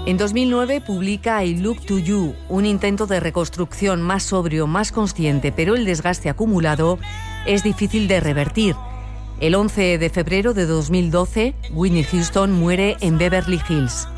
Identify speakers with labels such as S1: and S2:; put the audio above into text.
S1: En 2009 publica I Look to You, un intento de reconstrucción más sobrio, más consciente, pero el desgaste acumulado es difícil de revertir. El 11 de febrero de 2012, Whitney Houston muere en Beverly Hills.